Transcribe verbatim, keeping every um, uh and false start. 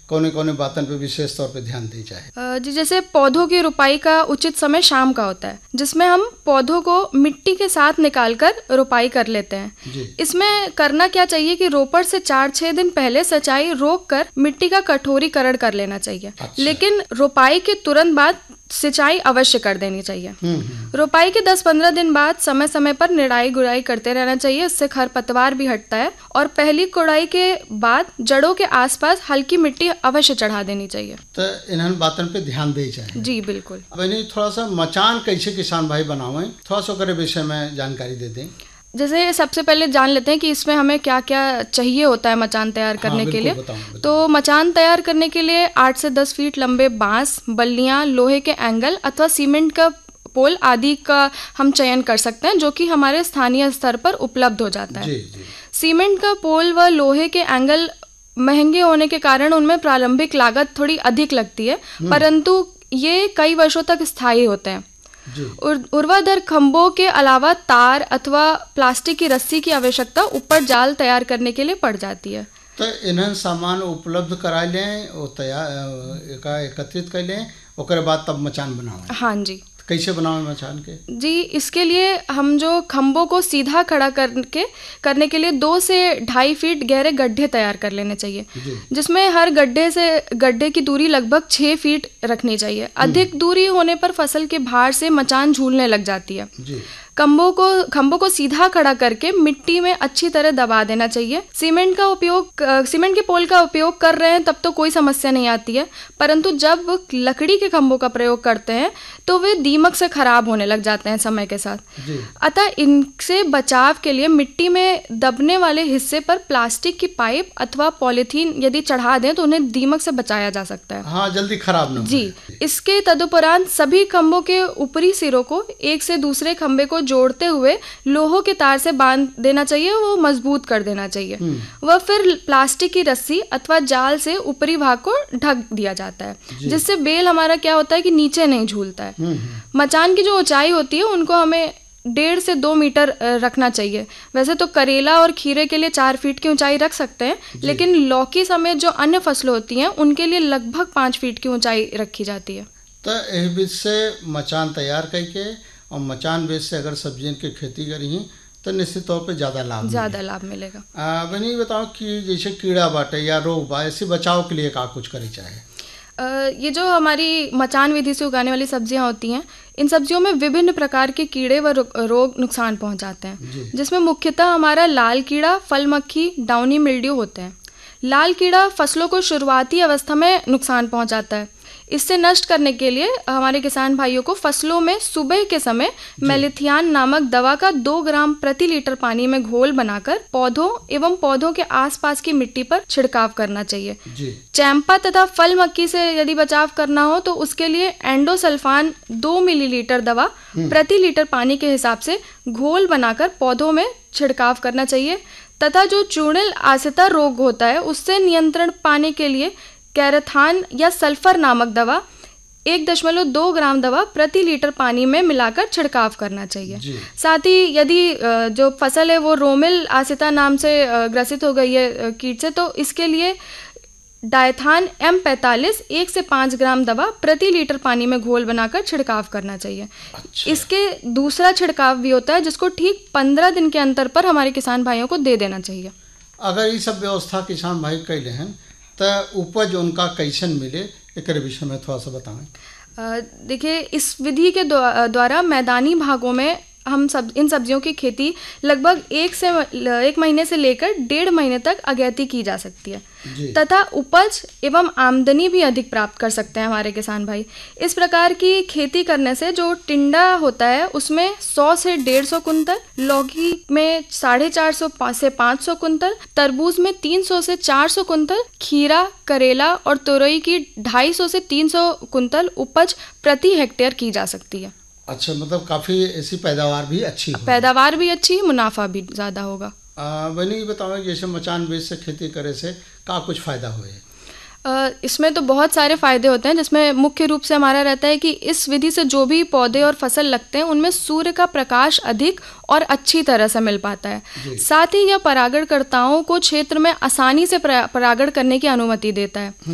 कौने कौने बातन पे विशेष तौर पे ध्यान दी जाए? जी, जैसे पौधों की रुपाई का उचित समय शाम का होता है, जिसमें हम पौधों को मिट्टी के साथ निकालकर रुपाई कर लेते हैं। जी। इसमें करना क्या चाहिए कि रोपण से चार छः दिन पहले सिंचाई रोककर मिट्टी का कठोरीकरण कर लेना चाहिए। अच्छा। लेकिन रुपाई के तुरंत बाद सिंचाई अवश्य कर देनी चाहिए। रुपाई के दस पंद्रह दिन बाद समय समय पर निराई गुड़ाई करते रहना चाहिए, इससे खरपतवार भी हटता है। और पहली कुड़ाई के बाद जड़ों के आसपास हल्की मिट्टी अवश्य चढ़ा देनी चाहिए। तो इन्हन बातन पे ध्यान दे जाए। जी बिल्कुल। बनी थोड़ा सा मचान कैसे किसान भाई बनावे, थोड़ा सा ओकरे विषय में जानकारी दे दें। जैसे सबसे पहले जान लेते हैं कि इसमें हमें क्या क्या चाहिए होता है मचान तैयार करने हाँ, के लिए। बताऊं, बताऊं। तो मचान तैयार करने के लिए आठ से दस फीट लंबे बांस, बल्लियां, लोहे के एंगल अथवा सीमेंट का पोल आदि का हम चयन कर सकते हैं, जो कि हमारे स्थानीय स्तर पर उपलब्ध हो जाता है। जी, जी। सीमेंट का पोल व लोहे के एंगल महंगे होने के कारण उनमें प्रारंभिक लागत थोड़ी अधिक लगती है, परंतु ये कई वर्षों तक स्थायी होते हैं। ऊर्ध्वाधर खंभों के अलावा तार अथवा प्लास्टिक की रस्सी की आवश्यकता ऊपर जाल तैयार करने के लिए पड़ जाती है। तो इन्हन सामान उपलब्ध करा लें और तैयार का एकत्रित कर लें, ओकरे बाद तब मचान बनावें। हाँ जी। कैसे बनावें मचान के? जी, इसके लिए हम जो खंभों को सीधा खड़ा करके करने के लिए दो से ढाई फीट गहरे गड्ढे तैयार कर लेने चाहिए, जिसमें हर गड्ढे से गड्ढे की दूरी लगभग छः फीट रखनी चाहिए। अधिक दूरी होने पर फसल के भार से मचान झूलने लग जाती है। जी। खंभों को खंभों को सीधा खड़ा करके मिट्टी में अच्छी तरह दबा देना चाहिए। सीमेंट का उपयोग सीमेंट के पोल का उपयोग कर रहे हैं तब तो कोई समस्या नहीं आती है, परंतु जब लकड़ी के खंभों का प्रयोग करते हैं तो वे दीमक से खराब होने लग जाते हैं समय के साथ। अतः इनसे बचाव के लिए मिट्टी में दबने वाले हिस्से पर प्लास्टिक की पाइप अथवा पॉलीथीन यदि चढ़ा दें तो उन्हें दीमक से बचाया जा सकता है। हाँ, जल्दी खराब न हो। जी। इसके तदुपरांत सभी खंभों के ऊपरी सिरों को एक से दूसरे खंभे को जोड़ते हुए लोहों के तार से बांध देना चाहिए, वो मजबूत कर देना चाहिए। वह फिर प्लास्टिक की रस्सी अथवा जाल से ऊपरी भाग को ढक दिया जाता है, जिससे बेल हमारा क्या होता है कि नीचे नहीं झूलता है। मचान की जो ऊंचाई होती है उनको हमें डेढ़ से दो मीटर रखना चाहिए। वैसे तो करेला और खीरे के लिए चार फीट की ऊंचाई रख सकते हैं, लेकिन लौकी समेत जो अन्य फसलें होती हैं उनके लिए लगभग पाँच फीट की ऊंचाई रखी जाती है। तो इस बीच से मचान तैयार करके और मचान बेच से अगर सब्जियों की खेती करी तो निश्चित तौर पे ज़्यादा लाभ ज़्यादा लाभ मिलेगा। बनी बताओ कि जैसे कीड़ा बाटे या रोग बा, ऐसे बचाव के लिए क्या कुछ करी चाहे? ये जो हमारी मचान विधि से उगाने वाली सब्जियां होती हैं, इन सब्जियों में विभिन्न प्रकार के कीड़े व रोग नुकसान पहुंचाते हैं, जिसमें मुख्यतः हमारा लाल कीड़ा, फल मक्खी, डाउनी मिल्ड्यू होते हैं। लाल कीड़ा फसलों को शुरुआती अवस्था में नुकसान पहुंचाता है। इससे नष्ट करने के लिए हमारे किसान भाइयों को फसलों में सुबह के समय मेलिथियान नामक दवा का दो ग्राम प्रति लीटर पानी में घोल बनाकर पौधों एवं पौधों के आसपास की मिट्टी पर छिड़काव करना चाहिए। चैंपा तथा फल मक्खी से यदि बचाव करना हो तो उसके लिए एंडोसल्फान दो मिलीलीटर दवा प्रति लीटर पानी के हिसाब से घोल बनाकर पौधों में छिड़काव करना चाहिए। तथा जो चूर्णिल आसिता रोग होता है उससे नियंत्रण पाने के लिए कैरेथान या सल्फर नामक दवा एक दशमलव दो ग्राम दवा प्रति लीटर पानी में मिलाकर छिड़काव करना चाहिए। साथ ही यदि जो फसल है वो रोमिल आसिता नाम से ग्रसित हो गई है कीट से, तो इसके लिए डायथान एम पैंतालीस एक से पाँच ग्राम दवा प्रति लीटर पानी में घोल बनाकर छिड़काव करना चाहिए। अच्छा। इसके दूसरा छिड़काव भी होता है जिसको ठीक पंद्रह दिन के अंतर पर हमारे किसान भाइयों को दे देना चाहिए। अगर ये सब व्यवस्था किसान भाई कैले हैं तो उपज उनका कैसन मिले, एक विषय में थोड़ा सा बताएं। देखिए, इस विधि के द्वारा मैदानी भागों में हम सब इन सब्जियों की खेती लगभग एक से एक महीने से लेकर डेढ़ महीने तक अगैती की जा सकती है तथा उपज एवं आमदनी भी अधिक प्राप्त कर सकते हैं हमारे किसान भाई। इस प्रकार की खेती करने से जो टिंडा होता है उसमें सौ से डेढ़ सौ कुंतल, लौकी में साढ़े चार सौ से पाँच सौ कुंतल, तरबूज में तीन सौ से चार सौ कुंतल, खीरा, करेला और तुरई की ढाई सौ से तीन सौ कुंतल उपज प्रति हेक्टेयर की जा सकती है। अच्छा, मतलब काफ़ी ऐसी पैदावार भी अच्छी हो पैदावार भी अच्छी, मुनाफा भी ज़्यादा होगा। बनी बताओ जैसे मचान बेच से खेती करे से क्या कुछ फ़ायदा हुए? इसमें तो बहुत सारे फ़ायदे होते हैं, जिसमें मुख्य रूप से हमारा रहता है कि इस विधि से जो भी पौधे और फसल लगते हैं उनमें सूर्य का प्रकाश अधिक और अच्छी तरह से मिल पाता है। साथ ही यह परागणकर्ताओं को क्षेत्र में आसानी से परागण करने की अनुमति देता है।